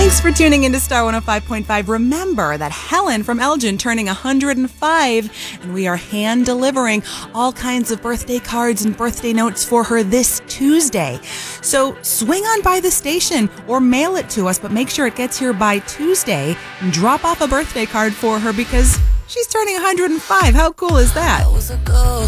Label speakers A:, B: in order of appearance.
A: Thanks for tuning into Star 105.5. Remember that Helen from Elgin turning 105, and we are hand delivering all kinds of birthday cards and birthday notes for her this Tuesday. So swing on by the station or mail it to us, but make sure it gets here by Tuesday and drop off a birthday card for her because she's turning 105. How cool is that?